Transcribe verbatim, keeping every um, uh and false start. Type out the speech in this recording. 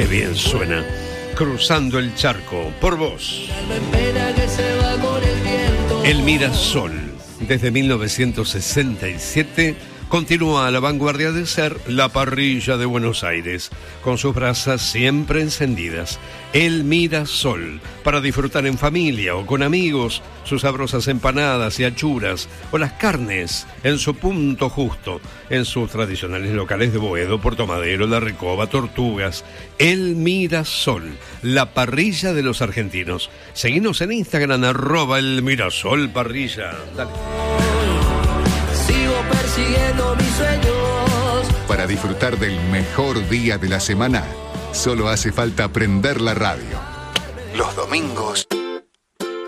Qué bien suena. Cruzando el charco, por vos. El Mirasol, desde mil novecientos sesenta y siete, continúa a la vanguardia de ser la parrilla de Buenos Aires, con sus brasas siempre encendidas. El Mirasol, para disfrutar en familia o con amigos, sus sabrosas empanadas y achuras, o las carnes en su punto justo, en sus tradicionales locales de Boedo, Puerto Madero, La Recoba, Tortugas. El Mirasol, la parrilla de los argentinos. Seguinos en Instagram, arroba el Mirasol Parrilla. Dale. Persiguiendo mis sueños. Para disfrutar del mejor día de la semana, solo hace falta prender la radio. Los domingos